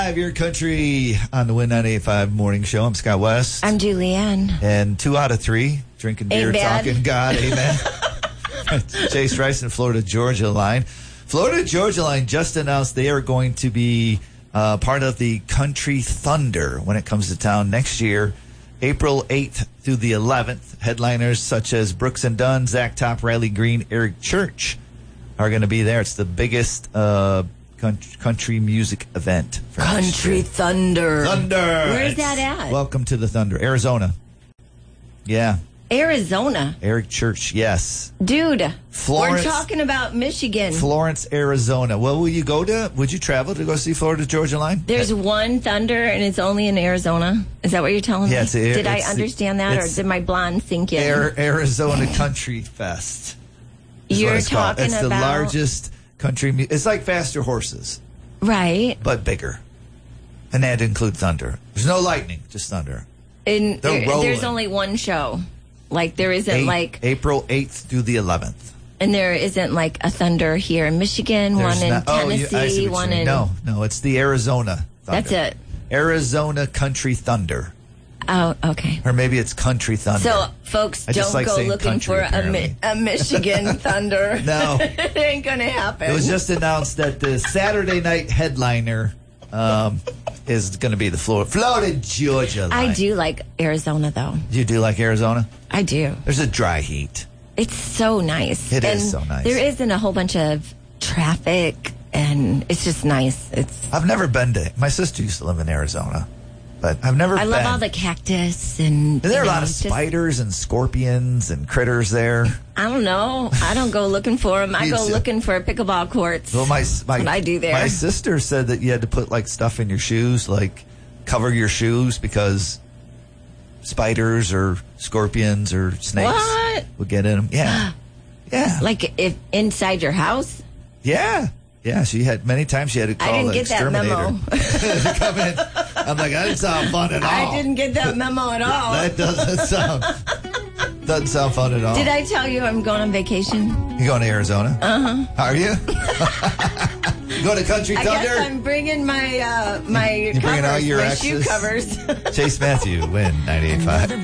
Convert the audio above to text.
Your country on the Win 98.5 Morning Show. I'm Scott West. I'm Julianne. And 2 out of 3, drinking beer, Amen. talking God. Amen. Chase Rice and Florida Georgia Line. Florida Georgia Line just announced they are going to be part of the Country Thunder when it comes to town next year, April 8th through the 11th. Headliners such as Brooks and Dunn, Zach Top, Riley Green, Eric Church are going to be there. It's the biggest country music event. Country Thunder. Where's that at? Welcome to the Thunder. Arizona. Yeah. Arizona. Eric Church, yes. Dude, Florence, we're talking about Michigan. Florence, Arizona. Well, would you travel to go see Florida Georgia Line? There's one Thunder, and it's only in Arizona. Is that what you're telling me? Yes. Did I understand that, or did my blonde sink in? Arizona Country Fest. You're talking it's about... the largest country... It's like Faster Horses. Right. But bigger. And that includes thunder. There's no lightning, just thunder. And there's only one show. Like, there isn't April 8th through the 11th. And there isn't like a Thunder here in Michigan, one in Tennessee, one in... No, it's the Arizona Thunder. That's it. Arizona Country Thunder. Oh, okay. Or maybe it's Country Thunder. So, folks, don't go looking for a Michigan Thunder. No. It ain't going to happen. It was just announced that the Saturday night headliner is going to be the Florida Georgia Line. I do like Arizona, though. You do like Arizona? I do. There's a dry heat. It's so nice. It is so nice. There isn't a whole bunch of traffic, and it's just nice. I've never been to... My sister used to live in Arizona, but I've never been. I love all the cactus and... There are a lot of spiders and scorpions and critters there. I don't know. I don't go looking for them. I go looking for pickleball courts. Well, That's what I do there. My sister said that you had to put like stuff in your shoes, like cover your shoes because spiders or scorpions or snakes would get in them. Yeah. Yeah. Like if inside your house? Yeah. Yeah, many times she had to call the exterminator. I didn't get that memo. to come in. I'm like, that doesn't sound fun at all. I didn't get that memo at all. That doesn't sound fun at all. Did I tell you I'm going on vacation? You going to Arizona? Uh-huh. Are you? You going to Country Thunder? I guess I'm bringing my You're bringing out your shoe covers. Chase Matthew, Win 98.5.